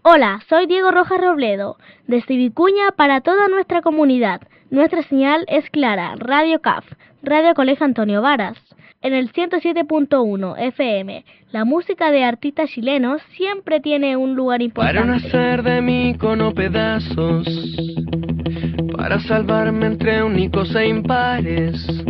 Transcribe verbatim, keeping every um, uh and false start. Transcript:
Hola, soy Diego Rojas Robledo, desde Vicuña para toda nuestra comunidad. Nuestra señal es clara, Radio C A F, Radio Colegio Antonio Varas. En el ciento siete punto uno F M, la música de artistas chilenos siempre tiene un lugar importante. Para nacer de mí cono pedazos, para salvarme entre únicos e impares,